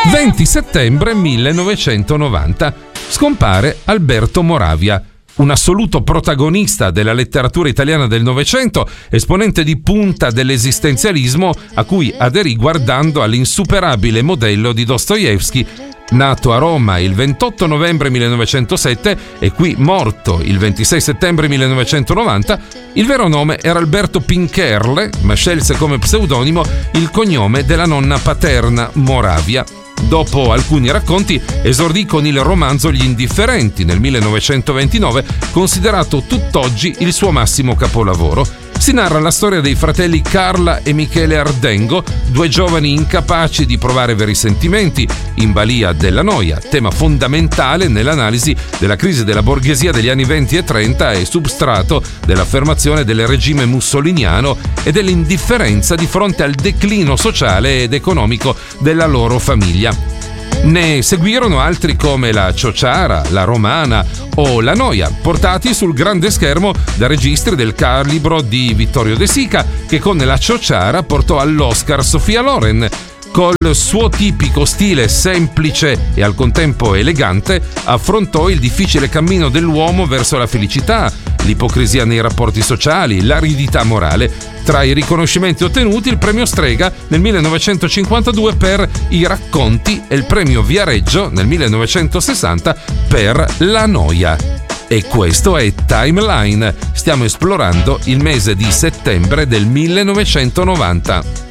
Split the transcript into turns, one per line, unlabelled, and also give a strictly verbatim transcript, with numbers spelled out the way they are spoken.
venti settembre millenovecentonovanta. Scompare Alberto Moravia, un assoluto protagonista della letteratura italiana del Novecento, esponente di punta dell'esistenzialismo a cui aderì guardando all'insuperabile modello di Dostoevskij. Nato a Roma il ventotto novembre millenovecentosette e qui morto il ventisei settembre millenovecentonovanta, il vero nome era Alberto Pincherle, ma scelse come pseudonimo il cognome della nonna paterna, Moravia. Dopo alcuni racconti esordì con il romanzo Gli Indifferenti nel millenovecentoventinove, considerato tutt'oggi il suo massimo capolavoro. Si narra la storia dei fratelli Carla e Michele Ardengo, due giovani incapaci di provare veri sentimenti, in balia della noia, tema fondamentale nell'analisi della crisi della borghesia degli anni venti e trenta e substrato dell'affermazione del regime mussoliniano e dell'indifferenza di fronte al declino sociale ed economico della loro famiglia. Ne seguirono altri come La Ciociara, La Romana o La Noia, portati sul grande schermo da registri del calibro di Vittorio De Sica, che con La Ciociara portò all'Oscar Sofia Loren. Col suo tipico stile semplice e al contempo elegante, affrontò il difficile cammino dell'uomo verso la felicità, l'ipocrisia nei rapporti sociali, l'aridità morale. Tra i riconoscimenti ottenuti il premio Strega nel millenovecentocinquantadue per I racconti e il premio Viareggio nel millenovecentosessanta per La Noia. E questo è Timeline. Stiamo esplorando il mese di settembre del millenovecentonovanta.